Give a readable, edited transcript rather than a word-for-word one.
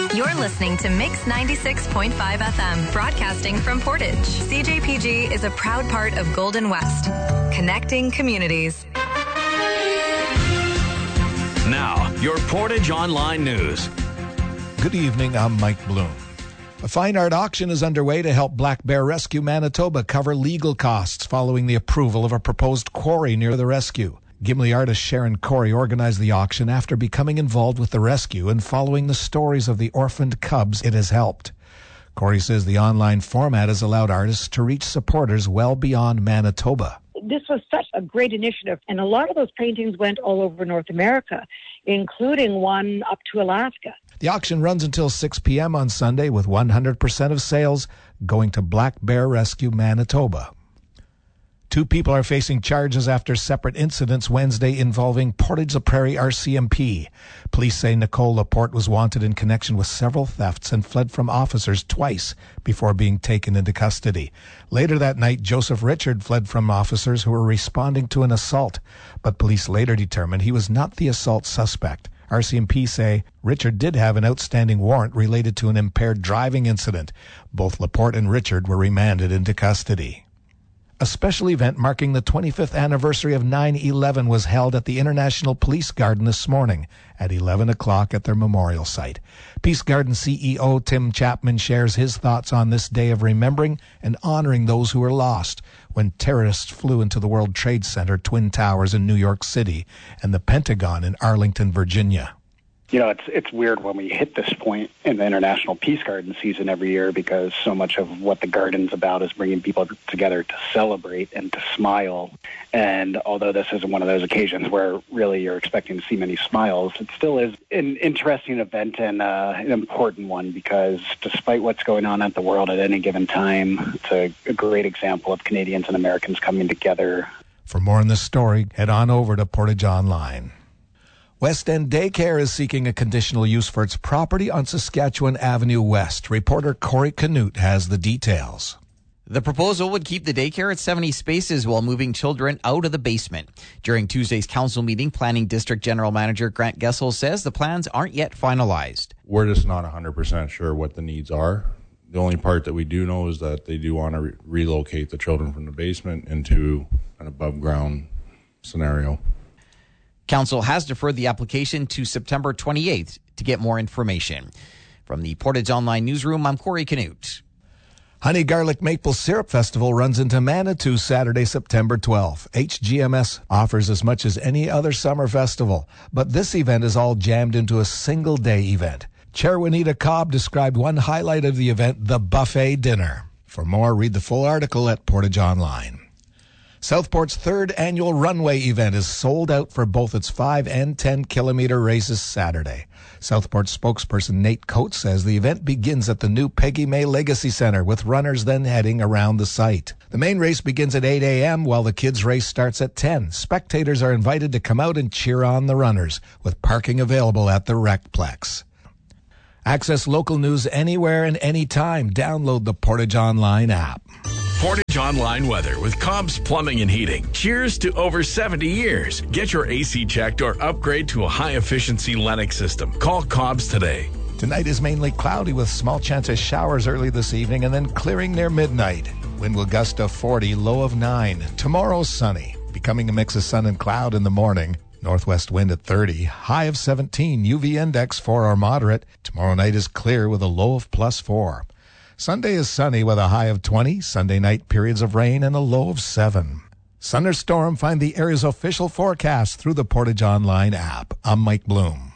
You're listening to Mix 96.5 FM, broadcasting from Portage. CJPG is a proud part of Golden West, connecting communities. Now, your Portage Online News. Good evening, I'm Mike Bloom. A fine art auction is underway to help Black Bear Rescue Manitoba cover legal costs following the approval of a proposed quarry near the rescue. Gimli artist Sharon Corey organized the auction after becoming involved with the rescue and following the stories of the orphaned cubs it has helped. Corey says the online format has allowed artists to reach supporters well beyond Manitoba. This was such a great initiative, and a lot of those paintings went all over North America, including one up to Alaska. The auction runs until 6 p.m. on Sunday, with 100% of sales going to Black Bear Rescue Manitoba. 2 people are facing charges after separate incidents Wednesday involving Portage-la-Prairie RCMP. Police say Nicole Laporte was wanted in connection with several thefts and fled from officers twice before being taken into custody. Later that night, Joseph Richard fled from officers who were responding to an assault, but police later determined he was not the assault suspect. RCMP say Richard did have an outstanding warrant related to an impaired driving incident. Both Laporte and Richard were remanded into custody. A special event marking the 25th anniversary of 9/11 was held at the International Police Garden this morning at 11 o'clock at their memorial site. Peace Garden CEO Tim Chapman shares his thoughts on this day of remembering and honoring those who were lost when terrorists flew into the World Trade Center, Twin Towers in New York City, and the Pentagon in Arlington, Virginia. You know, it's weird when we hit this point in the International Peace Garden season every year, because so much of what the garden's about is bringing people together to celebrate and to smile. And although this isn't one of those occasions where really you're expecting to see many smiles, it still is an interesting event and an important one, because despite what's going on at the world at any given time, it's a great example of Canadians and Americans coming together. For more on this story, head on over to Portage Online. West End Daycare is seeking a conditional use for its property on Saskatchewan Avenue West. Reporter Corey Canute has the details. The proposal would keep the daycare at 70 spaces while moving children out of the basement. During Tuesday's council meeting, Planning District General Manager Grant Gessel says the plans aren't yet finalized. We're just not 100% sure what the needs are. The only part that we do know is that they do want to relocate the children from the basement into an above-ground scenario. Council has deferred the application to September 28th to get more information. From the Portage Online Newsroom, I'm Corey Canute. Honey Garlic Maple Syrup Festival runs into Manitou Saturday, September 12th. HGMS offers as much as any other summer festival, but this event is all jammed into a single-day event. Chair Juanita Cobb described one highlight of the event, the buffet dinner. For more, read the full article at Portage Online. Southport's third annual runway event is sold out for both its 5 and 10-kilometer races Saturday. Southport spokesperson Nate Coates says the event begins at the new Peggy May Legacy Center, with runners then heading around the site. The main race begins at 8 a.m., while the kids' race starts at 10. Spectators are invited to come out and cheer on the runners, with parking available at the Recplex. Access local news anywhere and anytime. Download the Portage Online app. Portage Online weather with Cobb's Plumbing and Heating. Cheers to over 70 years. Get your AC checked or upgrade to a high-efficiency Lennox system. Call Cobb's today. Tonight is mainly cloudy with small chance of showers early this evening and then clearing near midnight. Wind will gust to 40, low of 9. Tomorrow, sunny, becoming a mix of sun and cloud in the morning. Northwest wind at 30, high of 17. UV index 4 or moderate. Tomorrow night is clear with a low of +4. Sunday is sunny with a high of 20. Sunday night, periods of rain and a low of 7. Thunderstorm, find the area's official forecast through the Portage Online app. I'm Mike Bloom.